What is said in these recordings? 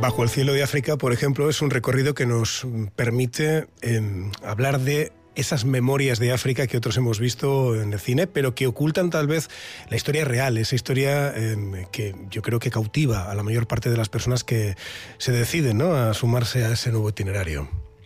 Bajo el cielo de África, por ejemplo, es un recorrido que nos permite hablar de esas memorias de África que otros hemos visto en el cine, pero que ocultan tal vez la historia real, esa historia que yo creo que cautiva a la mayor parte de las personas que se deciden, ¿no?, a sumarse a ese nuevo itinerario.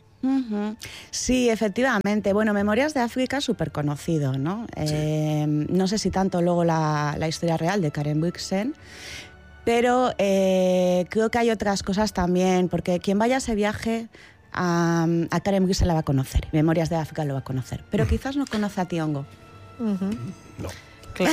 Sí, efectivamente. Bueno, Memorias de África, súper conocido, ¿no? Sí. No sé si tanto luego la historia real de Karen Blixen, pero creo que hay otras cosas también, porque quien vaya a ese viaje a Karen Blixen la va a conocer, Memorias de África lo va a conocer, pero quizás no conoce a Tiongo. No. Claro.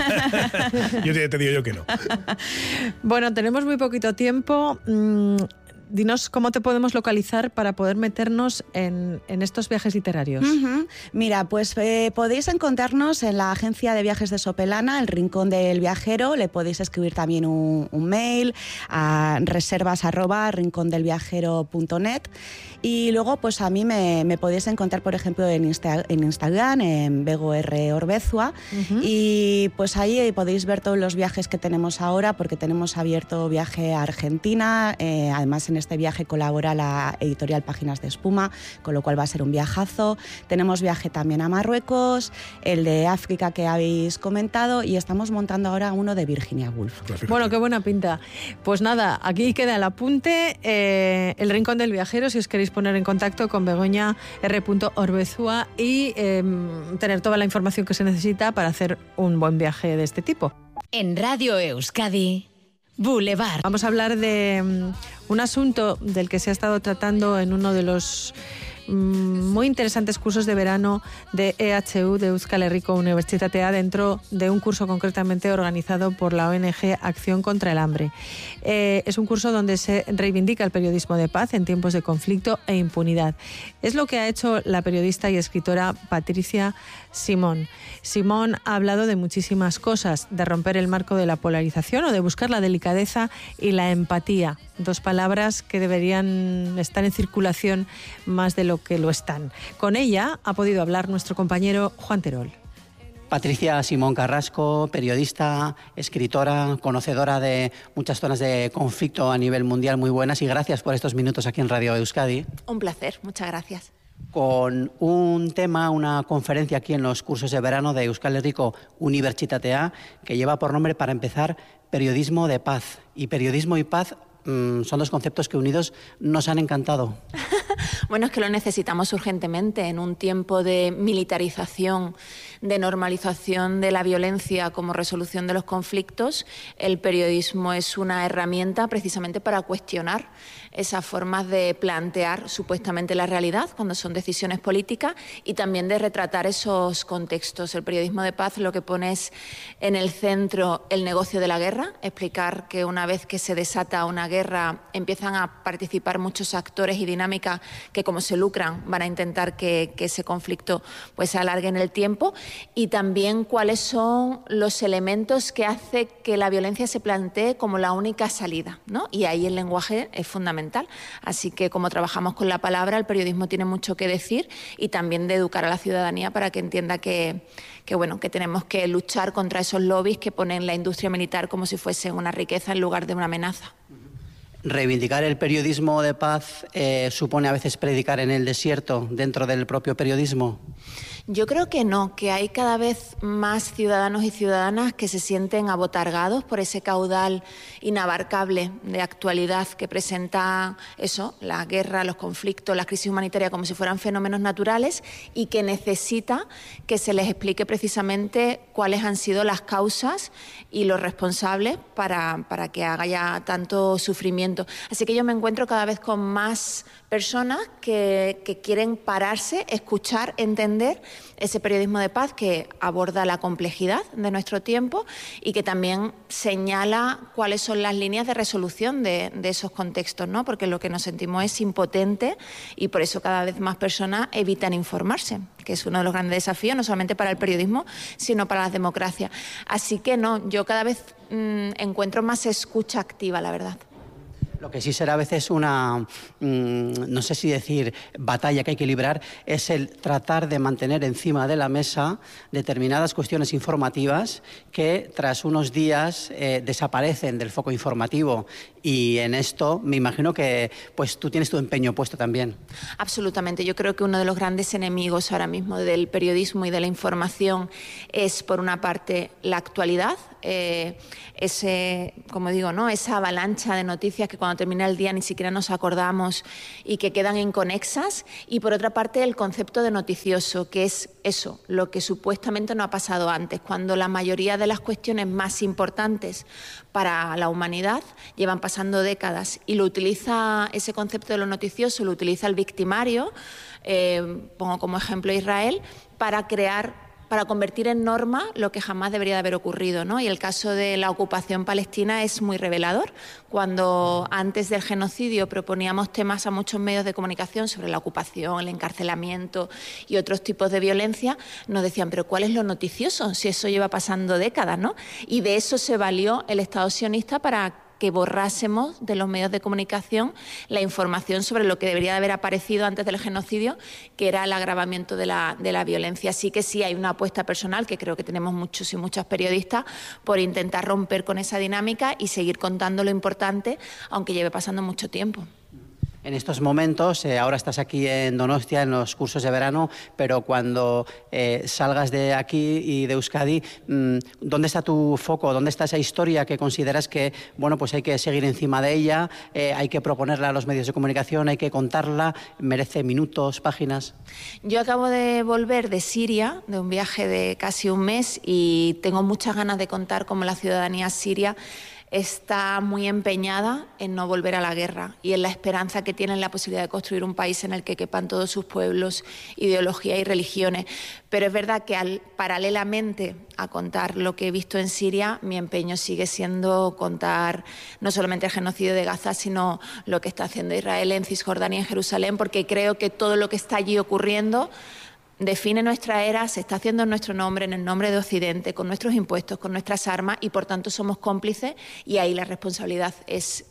Yo te digo yo que no. Bueno, tenemos muy poquito tiempo. Dinos cómo te podemos localizar para poder meternos en estos viajes literarios. Mira, pues podéis encontrarnos en la agencia de viajes de Sopelana, El Rincón del Viajero. Le podéis escribir también un mail a reservas@rincondelviajero.net. Y luego, pues a mí me podéis encontrar, por ejemplo, en Instagram, en BegoROrbezua. Y pues ahí podéis ver todos los viajes que tenemos ahora, porque tenemos abierto viaje a Argentina. Además, en este viaje colabora la editorial Páginas de Espuma, con lo cual va a ser un viajazo. Tenemos viaje también a Marruecos, el de África que habéis comentado, y estamos montando ahora uno de Virginia Woolf. Bueno, qué buena pinta. Pues nada, aquí queda el apunte, El Rincón del Viajero, si os queréis poner en contacto con Begoña R. Orbezua y tener toda la información que se necesita para hacer un buen viaje de este tipo. En Radio Euskadi, Boulevard. Vamos a hablar de un asunto del que se ha estado tratando en uno de los muy interesantes cursos de verano de EHU, de Euskal Herriko Unibertsitatea, dentro de un curso concretamente organizado por la ONG Acción contra el Hambre. Es un curso donde se reivindica el periodismo de paz en tiempos de conflicto e impunidad. Es lo que ha hecho la periodista y escritora Patricia Simón. Simón ha hablado de muchísimas cosas, de romper el marco de la polarización o de buscar la delicadeza y la empatía. Dos palabras que deberían estar en circulación más de lo que lo están. Con ella ha podido hablar nuestro compañero Juan Terol. Patricia Simón Carrasco, periodista, escritora, conocedora de muchas zonas de conflicto a nivel mundial, muy buenas, y gracias por estos minutos aquí en Radio Euskadi. Un placer, muchas gracias. Con un tema, una conferencia aquí en los cursos de verano de Euskal Herriko Unibertsitatea, que lleva por nombre, para empezar, Periodismo de Paz. Y periodismo y paz son dos conceptos que unidos nos han encantado. Bueno, es que lo necesitamos urgentemente en un tiempo de militarización, de normalización de la violencia como resolución de los conflictos. El periodismo es una herramienta precisamente para cuestionar esas formas de plantear supuestamente la realidad cuando son decisiones políticas y también de retratar esos contextos. El periodismo de paz lo que pone es en el centro el negocio de la guerra, explicar que una vez que se desata una guerra empiezan a participar muchos actores y dinámicas que, como se lucran, van a intentar que ese conflicto pues se alargue en el tiempo, y también cuáles son los elementos que hacen que la violencia se plantee como la única salida, ¿no? Y ahí el lenguaje es fundamental. Así que, como trabajamos con la palabra, el periodismo tiene mucho que decir, y también de educar a la ciudadanía para que entienda que tenemos que luchar contra esos lobbies que ponen la industria militar como si fuese una riqueza en lugar de una amenaza. Reivindicar el periodismo de paz supone a veces predicar en el desierto dentro del propio periodismo. Yo creo que no, que hay cada vez más ciudadanos y ciudadanas que se sienten abotargados por ese caudal inabarcable de actualidad que presenta eso, la guerra, los conflictos, la crisis humanitaria, como si fueran fenómenos naturales, y que necesita que se les explique precisamente cuáles han sido las causas y los responsables para que haya tanto sufrimiento. Así que yo me encuentro cada vez con más personas que quieren pararse, escuchar, entender ese periodismo de paz que aborda la complejidad de nuestro tiempo y que también señala cuáles son las líneas de resolución de esos contextos, ¿no? Porque lo que nos sentimos es impotente, y por eso cada vez más personas evitan informarse, que es uno de los grandes desafíos, no solamente para el periodismo, sino para las democracias. Así que no, yo cada vez encuentro más escucha activa, la verdad. Lo que sí será a veces una, no sé si decir batalla que hay que librar, es el tratar de mantener encima de la mesa determinadas cuestiones informativas que tras unos días desaparecen del foco informativo. Y en esto me imagino que pues tú tienes tu empeño puesto también. Absolutamente. Yo creo que uno de los grandes enemigos ahora mismo del periodismo y de la información es, por una parte, la actualidad, como digo, ¿no?, esa avalancha de noticias que cuando termina el día ni siquiera nos acordamos y que quedan inconexas, y por otra parte el concepto de noticioso, que es eso, lo que supuestamente no ha pasado antes, cuando la mayoría de las cuestiones más importantes para la humanidad llevan pasando décadas, y lo utiliza ese concepto de lo noticioso, lo utiliza el victimario, pongo como ejemplo Israel, para convertir en norma lo que jamás debería de haber ocurrido, ¿no? Y el caso de la ocupación palestina es muy revelador. Cuando antes del genocidio proponíamos temas a muchos medios de comunicación sobre la ocupación, el encarcelamiento y otros tipos de violencia, nos decían, pero ¿cuál es lo noticioso? Si eso lleva pasando décadas, ¿no? Y de eso se valió el Estado sionista para que borrásemos de los medios de comunicación la información sobre lo que debería de haber aparecido antes del genocidio, que era el agravamiento de la violencia. Así que sí hay una apuesta personal, que creo que tenemos muchos y muchas periodistas, por intentar romper con esa dinámica y seguir contando lo importante, aunque lleve pasando mucho tiempo. En estos momentos, ahora estás aquí en Donostia en los cursos de verano, pero cuando salgas de aquí y de Euskadi, ¿dónde está tu foco? ¿Dónde está esa historia que consideras que, bueno, pues hay que seguir encima de ella, hay que proponerla a los medios de comunicación, hay que contarla, merece minutos, páginas? Yo acabo de volver de Siria, de un viaje de casi un mes, y tengo muchas ganas de contar cómo la ciudadanía siria está muy empeñada en no volver a la guerra y en la esperanza que tiene en la posibilidad de construir un país en el que quepan todos sus pueblos, ideologías y religiones. Pero es verdad que paralelamente a contar lo que he visto en Siria, mi empeño sigue siendo contar no solamente el genocidio de Gaza, sino lo que está haciendo Israel en Cisjordania y en Jerusalén, porque creo que todo lo que está allí ocurriendo define nuestra era, se está haciendo en nuestro nombre, en el nombre de Occidente, con nuestros impuestos, con nuestras armas, y por tanto somos cómplices, y ahí la responsabilidad es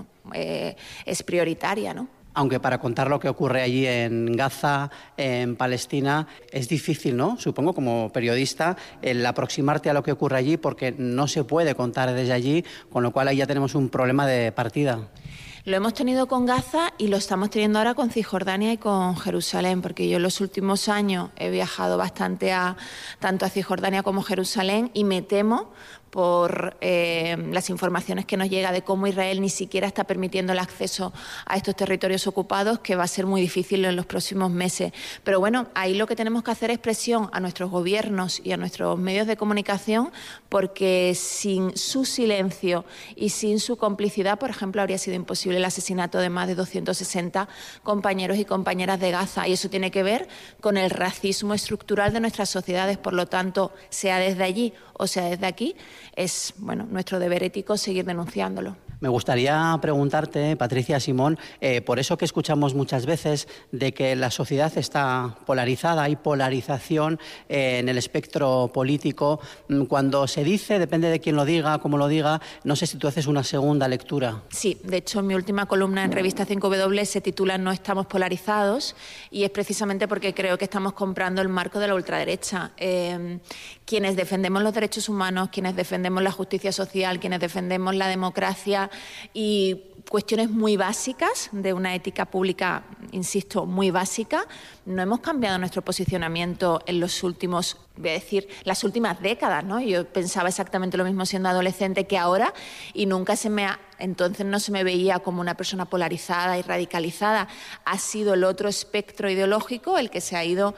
prioritaria, ¿no? Aunque para contar lo que ocurre allí en Gaza, en Palestina, es difícil, ¿no? Supongo, como periodista, el aproximarte a lo que ocurre allí, porque no se puede contar desde allí, con lo cual ahí ya tenemos un problema de partida. Lo hemos tenido con Gaza y lo estamos teniendo ahora con Cisjordania y con Jerusalén, porque yo en los últimos años he viajado bastante tanto a Cisjordania como a Jerusalén, y me temo por las informaciones que nos llega de cómo Israel ni siquiera está permitiendo el acceso a estos territorios ocupados, que va a ser muy difícil en los próximos meses. Pero bueno, ahí lo que tenemos que hacer es presión a nuestros gobiernos y a nuestros medios de comunicación, porque sin su silencio y sin su complicidad, por ejemplo, habría sido imposible el asesinato de más de 260 compañeros y compañeras de Gaza. Y eso tiene que ver con el racismo estructural de nuestras sociedades. Por lo tanto, sea desde allí o sea desde aquí, es nuestro deber ético seguir denunciándolo. Me gustaría preguntarte, Patricia Simón, por eso que escuchamos muchas veces de que la sociedad está polarizada, hay polarización en el espectro político. Cuando se dice, depende de quién lo diga, cómo lo diga, no sé si tú haces una segunda lectura. Sí, de hecho mi última columna en Revista 5W se titula No estamos polarizados, y es precisamente porque creo que estamos comprando el marco de la ultraderecha. Quienes defendemos los derechos humanos, quienes defendemos la justicia social, quienes defendemos la democracia y cuestiones muy básicas de una ética pública, insisto, muy básica, no hemos cambiado nuestro posicionamiento en los últimos, voy a decir, las últimas décadas, ¿no? Yo pensaba exactamente lo mismo siendo adolescente que ahora, y entonces no se me veía como una persona polarizada y radicalizada. Ha sido el otro espectro ideológico el que se ha ido,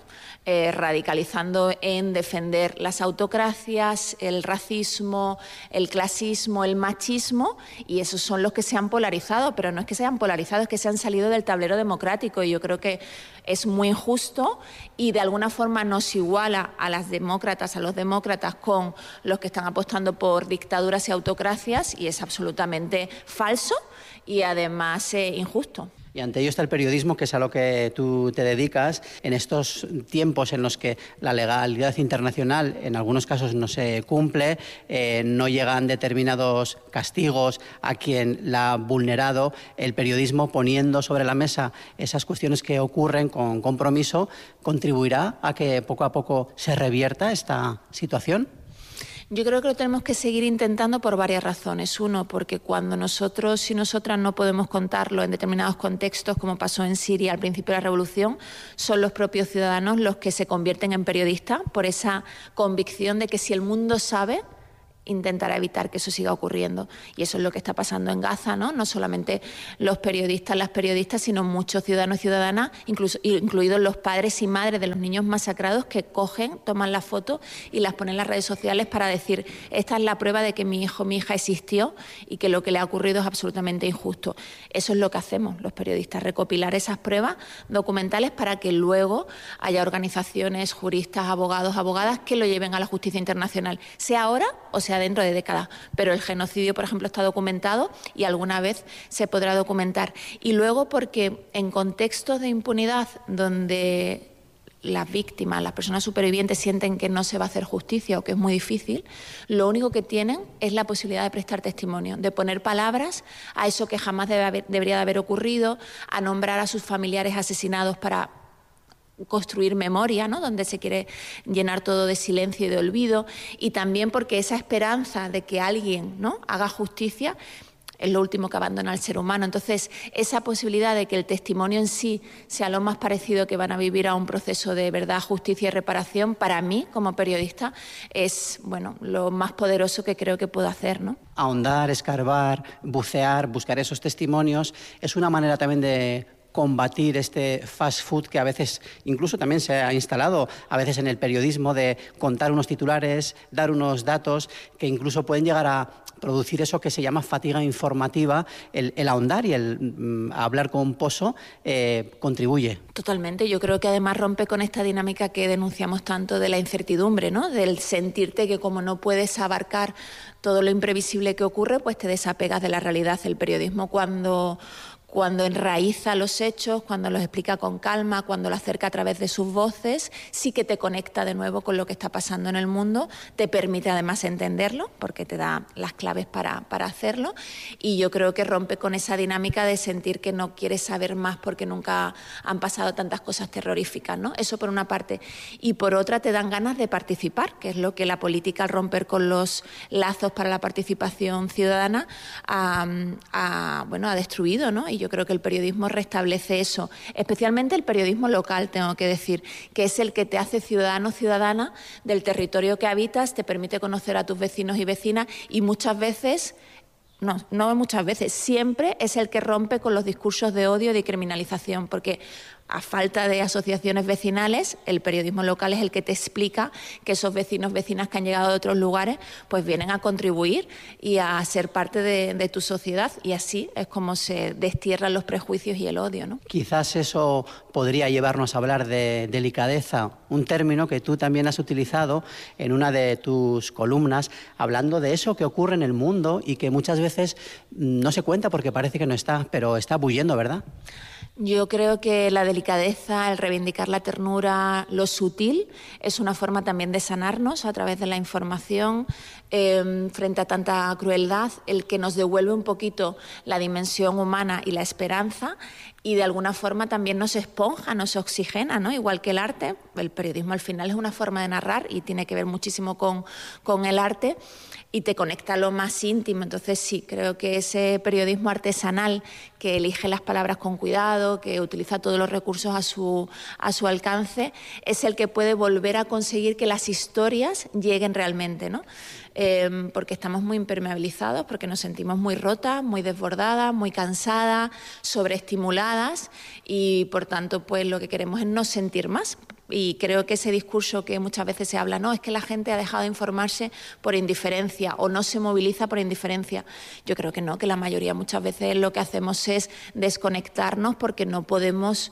radicalizando en defender las autocracias, el racismo, el clasismo, el machismo, y esos son los que se han polarizado, pero no es que se hayan polarizado, es que se han salido del tablero democrático, y yo creo que es muy injusto y de alguna forma nos iguala a los demócratas con los que están apostando por dictaduras y autocracias, y es absolutamente absolutamente falso y además injusto. Y ante ello está el periodismo, que es a lo que tú te dedicas. En estos tiempos en los que la legalidad internacional en algunos casos no se cumple, no llegan determinados castigos a quien la ha vulnerado, el periodismo, poniendo sobre la mesa esas cuestiones que ocurren con compromiso, ¿contribuirá a que poco a poco se revierta esta situación? Yo creo que lo tenemos que seguir intentando por varias razones. Uno, porque cuando nosotros y nosotras no podemos contarlo en determinados contextos, como pasó en Siria al principio de la revolución, son los propios ciudadanos los que se convierten en periodistas por esa convicción de que si el mundo sabe, intentará evitar que eso siga ocurriendo. Y eso es lo que está pasando en Gaza, ¿no? No solamente los periodistas, las periodistas, sino muchos ciudadanos y ciudadanas, incluidos los padres y madres de los niños masacrados, que cogen, toman la foto y las ponen en las redes sociales para decir: esta es la prueba de que mi hijo, mi hija existió y que lo que le ha ocurrido es absolutamente injusto. Eso es lo que hacemos los periodistas, recopilar esas pruebas documentales para que luego haya organizaciones, juristas, abogados, abogadas que lo lleven a la justicia internacional, sea ahora o sea dentro de décadas. Pero el genocidio, por ejemplo, está documentado y alguna vez se podrá documentar. Y luego porque en contextos de impunidad donde las víctimas, las personas supervivientes sienten que no se va a hacer justicia o que es muy difícil, lo único que tienen es la posibilidad de prestar testimonio, de poner palabras a eso que jamás debería de haber ocurrido, a nombrar a sus familiares asesinados para construir memoria, ¿no? Donde se quiere llenar todo de silencio y de olvido, y también porque esa esperanza de que alguien, ¿no?, haga justicia es lo último que abandona al ser humano. Entonces, esa posibilidad de que el testimonio en sí sea lo más parecido que van a vivir a un proceso de verdad, justicia y reparación, para mí, como periodista, es, bueno, lo más poderoso que creo que puedo hacer, ¿no? Ahondar, escarbar, bucear, buscar esos testimonios, es una manera también de combatir este fast food que a veces incluso también se ha instalado a veces en el periodismo, de contar unos titulares, dar unos datos que incluso pueden llegar a producir eso que se llama fatiga informativa. El ahondar y el hablar con pozo contribuye. Totalmente. Yo creo que además rompe con esta dinámica que denunciamos tanto de la incertidumbre, ¿no?, del sentirte que como no puedes abarcar todo lo imprevisible que ocurre, pues te desapegas de la realidad. El periodismo cuando enraiza los hechos, cuando los explica con calma, cuando lo acerca a través de sus voces, sí que te conecta de nuevo con lo que está pasando en el mundo, te permite además entenderlo, porque te da las claves para hacerlo, y yo creo que rompe con esa dinámica de sentir que no quieres saber más porque nunca han pasado tantas cosas terroríficas, ¿no? Eso por una parte. Y por otra te dan ganas de participar, que es lo que la política, al romper con los lazos para la participación ciudadana, ha destruido, ¿no? Y yo creo que el periodismo restablece eso, especialmente el periodismo local, tengo que decir, que es el que te hace ciudadano, ciudadana del territorio que habitas, te permite conocer a tus vecinos y vecinas, y muchas veces, no muchas veces, siempre es el que rompe con los discursos de odio y de criminalización, porque a falta de asociaciones vecinales, el periodismo local es el que te explica que esos vecinos, vecinas que han llegado de otros lugares, pues vienen a contribuir y a ser parte de tu sociedad, y así es como se destierran los prejuicios y el odio, ¿no? Quizás eso podría llevarnos a hablar de delicadeza, un término que tú también has utilizado en una de tus columnas, hablando de eso que ocurre en el mundo y que muchas veces no se cuenta porque parece que no está, pero está bulliendo, ¿verdad? Yo creo que la delicadeza, el reivindicar la ternura, lo sutil, es una forma también de sanarnos a través de la información frente a tanta crueldad, el que nos devuelve un poquito la dimensión humana y la esperanza, y de alguna forma también nos esponja, nos oxigena, ¿no? Igual que el arte. El periodismo al final es una forma de narrar y tiene que ver muchísimo con el arte, y te conecta a lo más íntimo. Entonces sí, creo que ese periodismo artesanal que elige las palabras con cuidado, que utiliza todos los recursos a su alcance, es el que puede volver a conseguir que las historias lleguen realmente, ¿no? Porque estamos muy impermeabilizados, porque nos sentimos muy rotas, muy desbordadas, muy cansadas, sobreestimuladas, y por tanto pues lo que queremos es no sentir más. Y creo que ese discurso que muchas veces se habla, no, es que la gente ha dejado de informarse por indiferencia o no se moviliza por indiferencia. Yo creo que no, que la mayoría muchas veces lo que hacemos es desconectarnos porque no podemos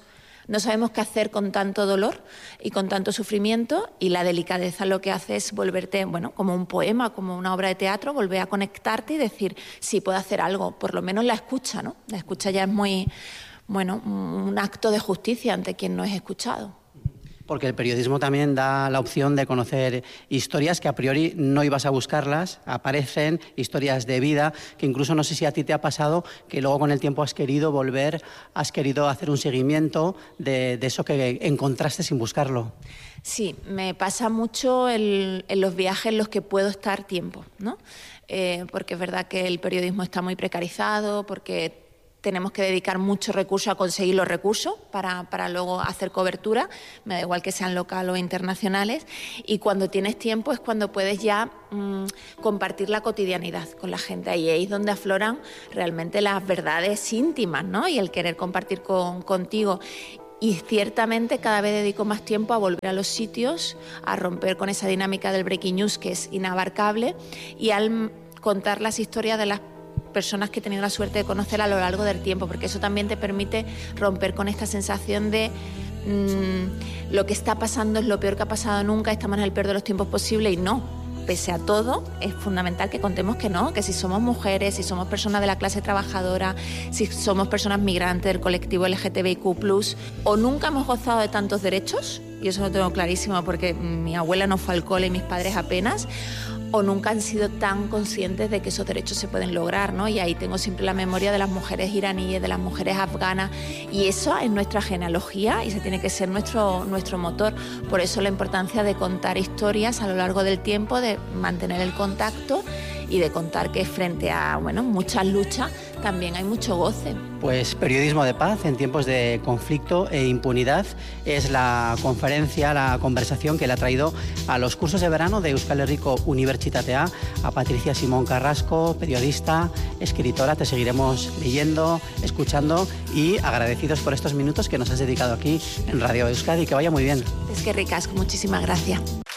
no sabemos qué hacer con tanto dolor y con tanto sufrimiento, y la delicadeza lo que hace es volverte, bueno, como un poema, como una obra de teatro, volver a conectarte y decir, sí, puedo hacer algo, por lo menos la escucha, ¿no? La escucha ya es muy, bueno, un acto de justicia ante quien no es escuchado. Porque el periodismo también da la opción de conocer historias que a priori no ibas a buscarlas, aparecen historias de vida, que incluso no sé si a ti te ha pasado, que luego con el tiempo has querido volver, has querido hacer un seguimiento de eso que encontraste sin buscarlo. Sí, me pasa mucho en los viajes en los que puedo estar tiempo, ¿no? Porque es verdad que el periodismo está muy precarizado, porque tenemos que dedicar mucho recurso a conseguir los recursos para luego hacer cobertura, me da igual que sean locales o internacionales, y cuando tienes tiempo es cuando puedes ya compartir la cotidianidad con la gente. Ahí es donde afloran realmente las verdades íntimas, ¿no? Y el querer compartir contigo. Y ciertamente cada vez dedico más tiempo a volver a los sitios, a romper con esa dinámica del breaking news que es inabarcable, y al contar las historias de las personas que he tenido la suerte de conocer a lo largo del tiempo, porque eso también te permite romper con esta sensación de lo que está pasando es lo peor que ha pasado nunca, estamos en el peor de los tiempos posible, y no. Pese a todo, es fundamental que contemos que no, que si somos mujeres, si somos personas de la clase trabajadora, si somos personas migrantes del colectivo LGTBIQ+, o nunca hemos gozado de tantos derechos, y eso lo tengo clarísimo porque mi abuela no fue al cole y mis padres apenas, o nunca han sido tan conscientes de que esos derechos se pueden lograr, ¿no? Y ahí tengo siempre la memoria de las mujeres iraníes, de las mujeres afganas, y eso es nuestra genealogía y ese tiene que ser nuestro motor. Por eso la importancia de contar historias a lo largo del tiempo, de mantener el contacto y de contar que frente a, bueno, muchas luchas también hay mucho goce. Pues periodismo de paz en tiempos de conflicto e impunidad es la conferencia, la conversación que le ha traído a los cursos de verano de Euskal Herriko Unibertsitatea a Patricia Simón Carrasco, periodista, escritora. Te seguiremos leyendo, escuchando y agradecidos por estos minutos que nos has dedicado aquí en Radio Euskadi. Que vaya muy bien. Es que ricasco, muchísimas gracias.